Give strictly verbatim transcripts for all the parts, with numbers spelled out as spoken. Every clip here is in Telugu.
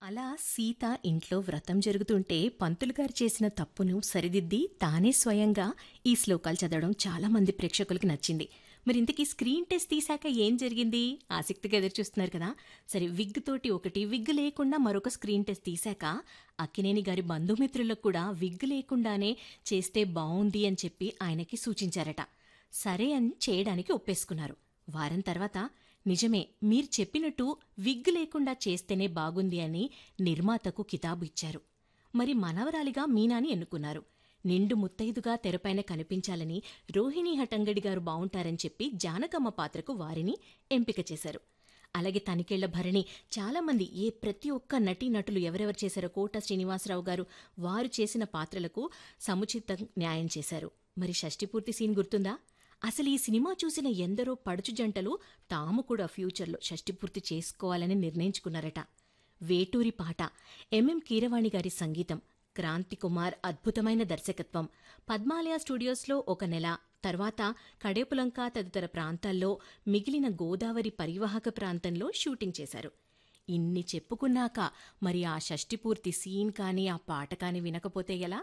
అలా సీత ఇంట్లో వ్రతం జరుగుతుంటే పంతులు గారు చేసిన తప్పును సరిదిద్ది తానే స్వయంగా ఈ శ్లోకాలు చదవడం చాలా మంది ప్రేక్షకులకి నచ్చింది. మరి ఇంతకీ స్క్రీన్ టెస్ట్ తీశాక ఏం జరిగింది? ఆసక్తిగా ఎదురుచూస్తున్నారు కదా. సరే, విగ్ తోటి ఒకటి, విగ్ లేకుండా మరొక స్క్రీన్ టెస్ట్ తీశాక అక్కినేని గారి బంధుమిత్రులకు కూడా విగ్ లేకుండానే చేస్తే బావుంది అని చెప్పి ఆయనకి సూచించారట. సరే అని చేయడానికి ఒప్పేసుకున్నారు. వారం తర్వాత నిజమే, మీరు చెప్పినట్టు విగ్ లేకుండా చేస్తేనే బాగుంది అని నిర్మాతకు కితాబు ఇచ్చారు. మరి మనవరాలిగా మీనాని ఎన్నుకున్నారు. నిండు ముత్తైదుగా తెరపైన కనిపించాలని రోహిణీ హటంగడి గారు బావుంటారని చెప్పి జానకమ్మ పాత్రకు వారిని ఎంపిక చేశారు. అలాగే తనికెళ్ల భరణి, చాలామంది ఏ ప్రతి ఒక్క నటీనటులు ఎవరెవరు చేశారో, కోట శ్రీనివాసరావు గారు వారు చేసిన పాత్రలకు సముచిత న్యాయం చేశారు. మరి షష్ఠిపూర్తి సీన్ గుర్తుందా? అసలు ఈ సినిమా చూసిన ఎందరో పడుచు జంటలు తాము కూడా ఫ్యూచర్లో షష్ఠిపూర్తి చేసుకోవాలని నిర్ణయించుకున్నారట. వేటూరి పాట, ఎంఎం కీరవాణి గారి సంగీతం, క్రాంతి కుమార్ అద్భుతమైన దర్శకత్వం. పద్మాలయ స్టూడియోస్లో ఒక నెల, తర్వాత కడేపులంక తదితర ప్రాంతాల్లో, మిగిలిన గోదావరి పరివాహక ప్రాంతంలో షూటింగ్ చేశారు. ఇన్ని చెప్పుకున్నాక మరి ఆ షష్ఠిపూర్తి సీన్ కానీ ఆ పాట కానీ వినకపోతే ఎలా?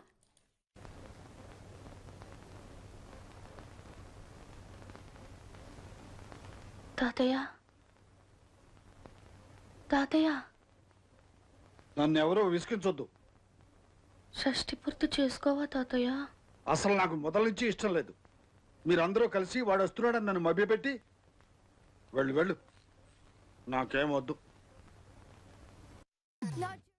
తాతయ్య, తాతయ్య, నన్నెవరూ విసిగించొద్దు. షష్ఠి పూర్తి చేసుకోవా తాతయ్య? అసలు నాకు మొదల నుంచి ఇష్టం లేదు. మీరందరూ కలిసి వాడు వస్తున్నాడని నన్ను మభ్యపెట్టి వెళ్ళు వెళ్ళు, నాకేం వద్దు.